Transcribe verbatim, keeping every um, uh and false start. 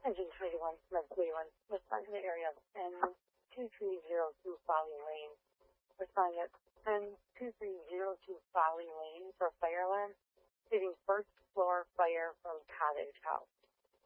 Engine twenty-one, Med Cleveland, respond to the area of N two three zero two Folly Lane. Respond at N two three zero two Folly Lane for fire alarm, stating first floor fire from cottage house.